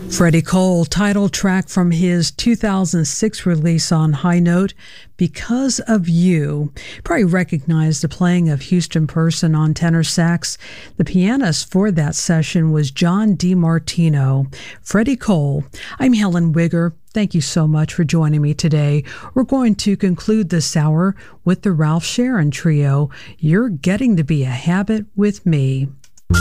Freddie Cole, title track from his 2006 release on High Note, Because of You. Probably recognize the playing of Houston Person on tenor sax. The pianist for that session was John DiMartino. Freddie Cole. I'm Helen Wigger. Thank you so much for joining me today. We're going to conclude this hour with the Ralph Sharon Trio, You're Getting to Be a Habit with Me.